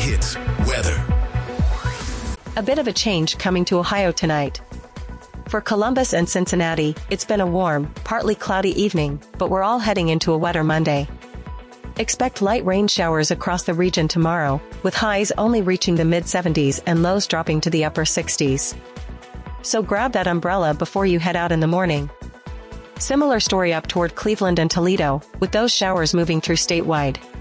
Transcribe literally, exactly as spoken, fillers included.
Hits weather. A bit of a change coming to Ohio tonight. For Columbus and Cincinnati, it's been a warm, partly cloudy evening, but we're all heading into a wetter Monday. Expect light rain showers across the region tomorrow, with highs only reaching the mid seventies and lows dropping to the upper sixties. So grab that umbrella before you head out in the morning. Similar story up toward Cleveland and Toledo, with those showers moving through statewide.